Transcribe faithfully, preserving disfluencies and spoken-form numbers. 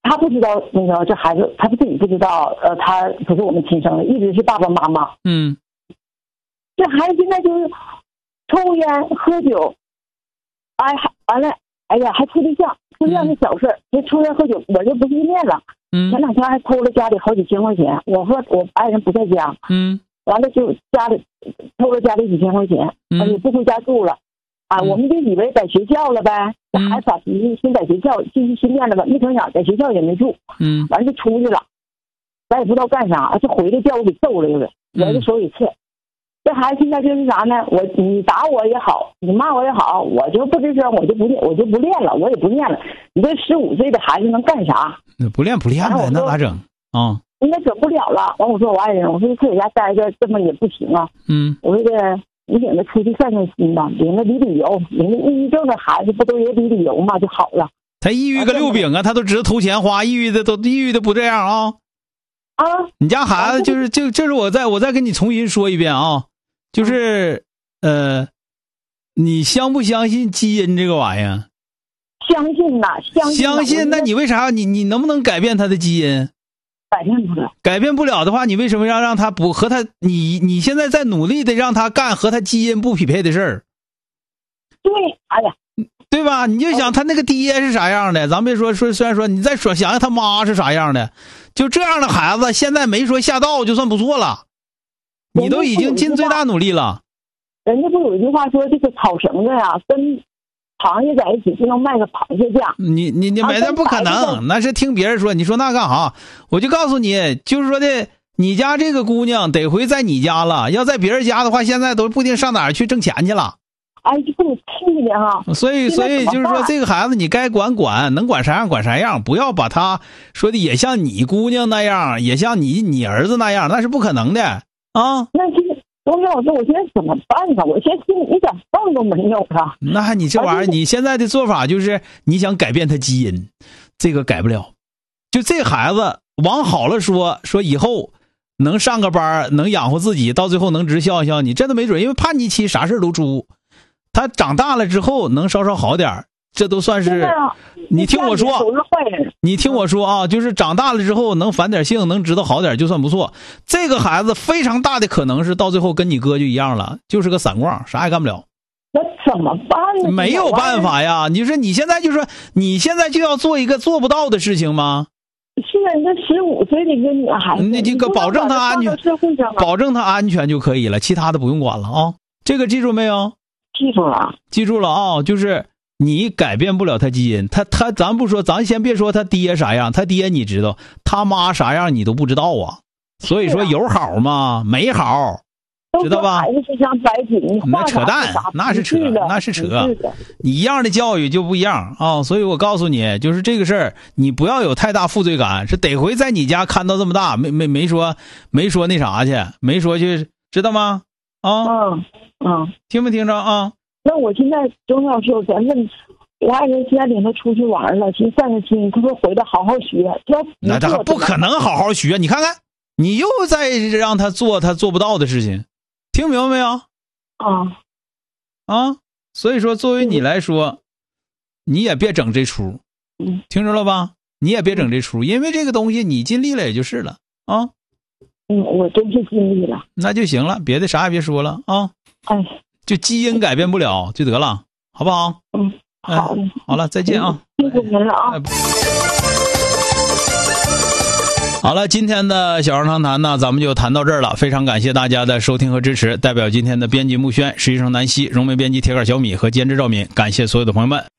他不知道那个这孩子，他自己不知道，呃，他不是我们亲生的，一直是爸爸妈妈。 嗯， 这孩子现在就是抽烟喝酒，哎，完了，哎呀，还处对象，处对象是小事儿，这抽烟喝酒我就不是一面了。 嗯， 前两天还偷了家里好几千块钱，我说我爱人不在家， 嗯， 完了就家里偷了家里几千块钱，而且不回家住了。啊，我们就以为在学校了呗，这孩子咋脾气，先在学校继续训练了吧，没成想在学校也没住， 嗯， 完了就出去了，咱也不知道干啥，就回来叫我给揍了一个，我这手也欠。这孩子现在就是啥呢？我你打我也好，你骂我也好，我就不吱声，我就不练，我就不练了，我也不练了。你这十五岁的孩子能干啥？ 那不练不练呗，那咋整啊？ 应该整不了了。完我说我爱人，我说在家待着这么也不行啊。 嗯， 我说的。你领他出去散散心吧，领他旅旅游，领他抑郁症的孩子不都也旅旅游嘛就好了。 他抑郁个六饼啊，他都知道偷钱花，抑郁的都抑郁的不这样啊。 啊， 你家孩子就是就这是我再我再跟你重新说一遍啊，就是呃，你相不相信基因这个玩意儿？ 相信呐，相信。 相信，那你为啥你你能不能改变他的基因？ 改变不了， 改变不了的话，你为什么要让他不和他？你你现在在努力的让他干和他基因不匹配的事儿。 对，哎呀， 对吧？你就想他那个爹是啥样的，咱别说说，虽然说你再说想想他妈是啥样的，就这样的孩子，现在没说下道就算不错了。你都已经尽最大努力了。 人家不有一句话说，这个草绳子呀，跟螃蟹在一起就能卖个螃蟹价。 你你你没那不可能，那是听别人说。你说那干啥？我就告诉你，就是说的，你家这个姑娘得回在你家了，要在别人家的话，现在都不定上哪儿去挣钱去了。 哎，就给我气的哈！ 所以所以就是说，这个孩子你该管管，能管啥样管啥样，不要把他说的也像你姑娘那样，也像你你儿子那样，那是不可能的啊。 那这个。东哥老师，我现在怎么办呢？我现在心里一点缝都没有了。 那你这玩意儿，你现在的做法就是你想改变他基因，这个改不了。就这孩子往好了说，说以后能上个班，能养活自己，到最后能直孝孝你，这都没准。因为叛逆期啥事都出，他长大了之后能稍稍好点，这都算是。你听我说，你听我说啊，就是长大了之后能反点性，能知道好点就算不错。这个孩子非常大的可能是到最后跟你哥就一样了，就是个散光，啥也干不了。 那怎么办呢？ 没有办法呀！你说你现在就说你现在就要做一个做不到的事情吗？ 是啊，那十五岁的一个女孩子， 你这个保证她安全，保证她安全就可以了，其他的不用管了啊。这个记住没有？ 记住了， 记住了啊，就是。你改变不了他基因，他他咱不说，咱先别说他爹啥样，他爹你知道，他妈啥样你都不知道啊。所以说有好吗？没好，知道吧？那扯淡，那是扯，那是扯。你一样的教育就不一样啊。所以我告诉你，就是这个事儿，你不要有太大负罪感。是得回在你家看到这么大，没没没说没说那啥去，没说去，知道吗？啊， 嗯嗯， 听没听着啊？ 那我现在钟老师，我咱问我爱人现在领他出去玩了，去散散心。他说回来好好学， 那他不可能好好学。你看看，你又在让他做他做不到的事情，听明白没有？ 啊啊！所以说，作为你来说，你也别整这出， 嗯， 听着了吧？你也别整这出，因为这个东西你尽力了也就是了啊。 嗯，我真是尽力了， 那就行了，别的啥也别说了啊。 哎。 就基因改变不了就得了，好不好？ 嗯，好、 哎，好了，再见啊！ 辛苦您了啊！ 哎、好了，今天的小儿长谈呢，咱们就谈到这儿了。非常感谢大家的收听和支持，代表今天的编辑木轩、实习生南希、荣媒编辑铁杆小米和监制赵敏，感谢所有的朋友们。